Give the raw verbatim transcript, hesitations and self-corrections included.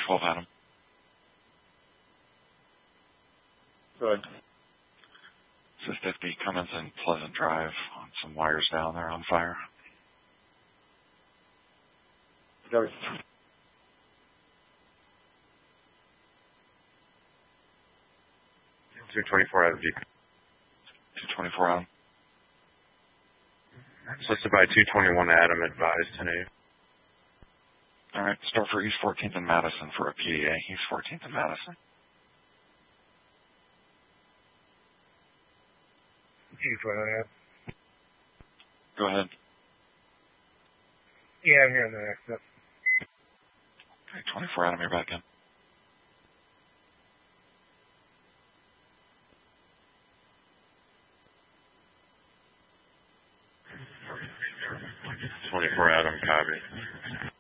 twelve, Adam. Go ahead. This is fifty Cummins and Pleasant Drive on some wires down there on fire. Go. two twenty-four Adam Deep. two twenty-four Adam. It's listed by two twenty-one Adam, advised ten eight. All right, start for East fourteenth and Madison for a P D A. East fourteenth and Madison. Go ahead. Yeah, I'm here in the next step. Okay, twenty-four Adam, you're back in. twenty-four Adam, copy.